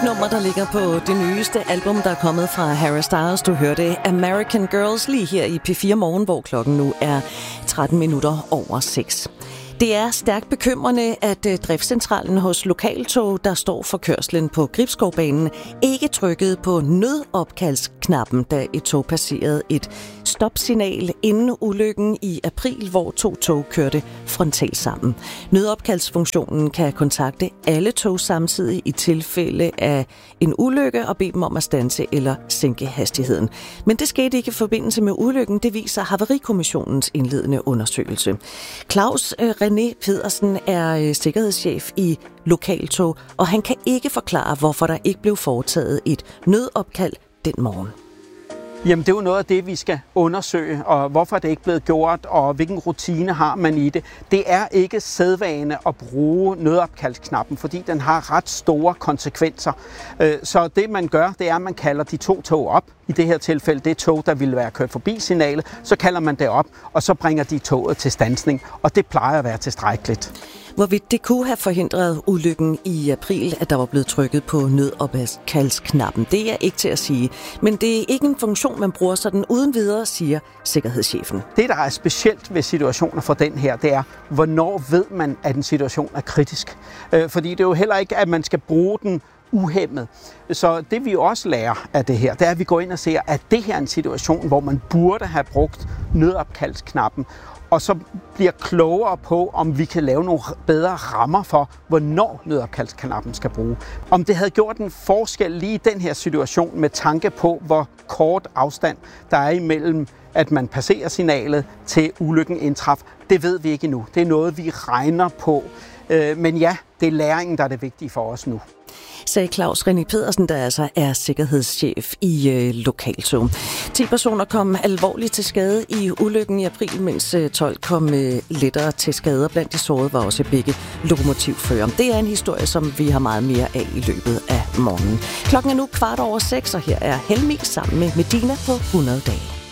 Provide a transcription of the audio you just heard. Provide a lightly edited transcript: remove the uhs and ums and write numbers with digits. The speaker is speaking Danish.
Nummer, der ligger på det nyeste album, der er kommet fra Harry Styles. Du hørte American Girls lige her i P4 Morgen, hvor klokken nu er 6:13. Det er stærkt bekymrende, at driftscentralen hos Lokaltog, der står for kørslen på Gribskovbanen, ikke trykkede på nødopkaldsknappen, da et tog passerede et stopsignal inden ulykken i april, hvor 2 tog kørte frontalt sammen. Nødopkaldsfunktionen kan kontakte alle tog samtidig i tilfælde af en ulykke og bede dem om at standse eller sænke hastigheden. Men det skete ikke i forbindelse med ulykken, det viser Havarikommissionens indledende undersøgelse. Claus René Pedersen er sikkerhedschef i Lokaltog, og han kan ikke forklare, hvorfor der ikke blev foretaget et nødopkald den morgen. Jamen, det er jo noget af det, vi skal undersøge, og hvorfor det ikke er blevet gjort, og hvilken rutine har man i det. Det er ikke sædvane at bruge nødopkaldsknappen, fordi den har ret store konsekvenser. Så det, man gør, det er, at man kalder de 2 tog op. I det her tilfælde, det tog, der ville være kørt forbi signalet, så kalder man det op, og så bringer de toget til standsning, og det plejer at være tilstrækkeligt. Hvorvidt det kunne have forhindret ulykken i april, at der var blevet trykket på nødopkaldsknappen, det er ikke til at sige. Men det er ikke en funktion, man bruger sådan uden videre, siger sikkerhedschefen. Det, der er specielt ved situationer for den her, det er, hvornår ved man, at en situation er kritisk. Fordi det er jo heller ikke, at man skal bruge den uhæmmet. Så det vi også lærer af det her, det er, at vi går ind og ser, at det her er en situation, hvor man burde have brugt nødopkaldsknappen, og så bliver klogere på, om vi kan lave nogle bedre rammer for, hvornår nødopkaldsknappen skal bruge. Om det havde gjort en forskel lige i den her situation med tanke på, hvor kort afstand der er imellem, at man passerer signalet til ulykken indtraf, det ved vi ikke endnu. Det er noget, vi regner på. Men ja, det er læringen, der er det vigtige for os nu. Sagde Claus René Pedersen, der altså er sikkerhedschef i Lokaltog. 10 personer kom alvorligt til skade i ulykken i april, mens 12 kom lettere til skade. Blandt de sårede var også begge lokomotivførere. Det er en historie, som vi har meget mere af i løbet af morgenen. Klokken er nu 6:15, og her er Helmi sammen med Medina på 100 dage.